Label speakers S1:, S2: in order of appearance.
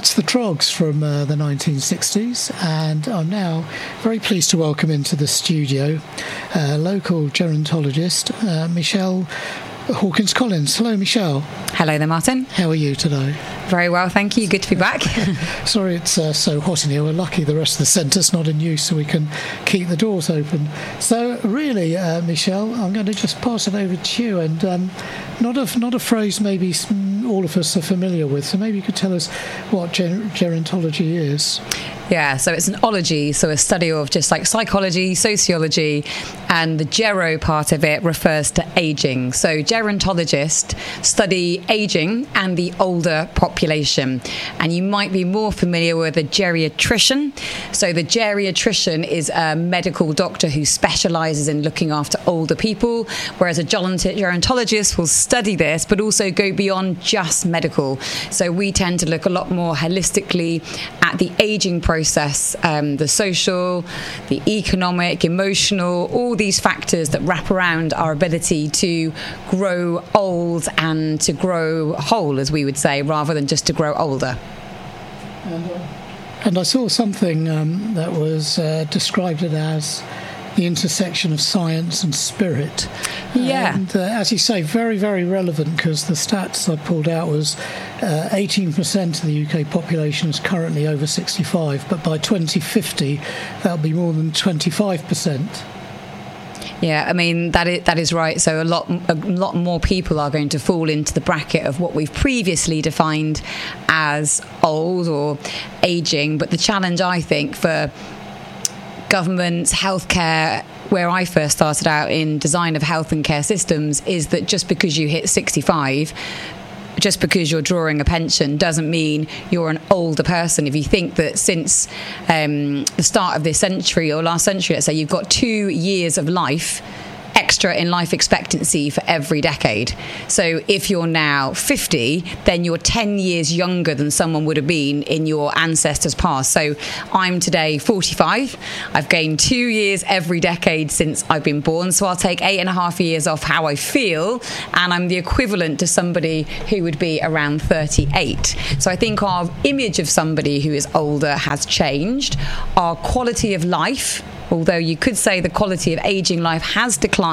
S1: That's the Troggs from the 1960s, and I'm now very pleased to welcome into the studio local gerontologist Michelle Hawkins-Collins. Hello, Michelle.
S2: Hello there, Martin.
S1: How are you today?
S2: Very well, thank you. Good to be back.
S1: Sorry it's so hot in here. We're lucky the rest of the centre's not in use, so we can keep the doors open. So really, Michelle, I'm going to just pass it over to you, and not a phrase maybe all of us are familiar with, so maybe you could tell us what gerontology is.
S2: Yeah, so it's an ology, so a study of just like psychology, sociology, and the gero part of it refers to ageing. So gerontologists study ageing and the older population. And you might be more familiar with a geriatrician. So the geriatrician is a medical doctor who specialises in looking after older people, whereas a gerontologist will study this, but also go beyond just medical. So we tend to look a lot more holistically at the ageing process, the social, the economic, emotional, all these factors that wrap around our ability to grow old and to grow whole, as we would say, rather than just to grow older.
S1: And I saw something that was described it as the intersection of science and spirit.
S2: Yeah.
S1: And as you say, very, very relevant, because the stats I pulled out was 18% of the UK population is currently over 65, but by 2050, that'll be more than 25%.
S2: Yeah, I mean, that is right. So a lot more people are going to fall into the bracket of what we've previously defined as old or ageing. But the challenge, I think, for governments, healthcare, where I first started out in design of health and care systems, is that just because you hit 65, just because you're drawing a pension doesn't mean you're an older person. If you think that since the start of this century or last century, let's say, you've got 2 years of life extra in life expectancy for every decade. So if you're now 50, then you're 10 years younger than someone would have been in your ancestors past. So I'm today 45. I've gained 2 years every decade since I've been born. So I'll take 8.5 years off how I feel, and I'm the equivalent to somebody who would be around 38. So I think our image of somebody who is older has changed. Our quality of life, although you could say the quality of aging life has declined